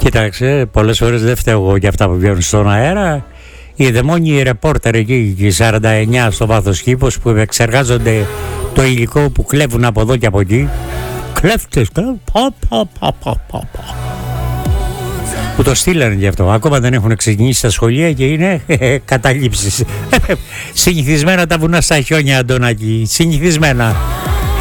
Κοίταξε, πολλές φορές δεν φταίω εγώ για αυτά που βγαίνουν στον αέρα. Οι δαιμόνιοι ρεπόρτερ εκεί, οι 49 στο βάθος κήπος, που εξεργάζονται το υλικό που κλέβουν από εδώ και από εκεί. Κλέφτες, που το στείλανε γι' αυτό. Ακόμα δεν έχουν ξεκινήσει τα σχολεία και είναι καταλήψεις. Συνηθισμένα τα βουνά στα χιόνια, Αντωνάκη. Συνηθισμένα.